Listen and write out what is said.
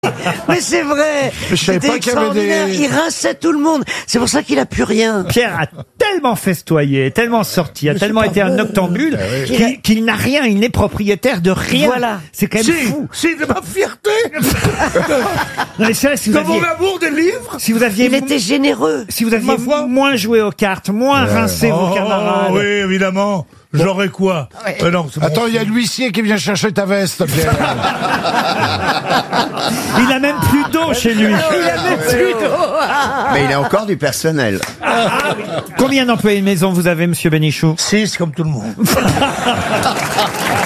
Mais c'est vrai. Je savais C'était pas qu'il y avait extraordinaire. des... Il rinçait tout le monde. C'est pour ça qu'il a plus rien. Pierre a tellement festoyé, tellement sorti, a tellement été un noctambule qu'il n'a rien, il n'est propriétaire de rien. Voilà. C'est quand même fou. Si, de ma fierté, Non, mais c'est vrai, si de vous mon aviez, amour des livres. si vous aviez, Il était généreux. si vous aviez Ma foi. moins joué aux cartes, moins rincé vos camarades. oui, évidemment. J'aurais quoi non, attends, il y a l'huissier qui vient chercher ta veste, Pierre. Il a même plus d'eau chez lui. Il a même plus d'eau. Mais il a encore du personnel. Combien d'employés de maison vous avez, monsieur Bénichou? 6 comme tout le monde.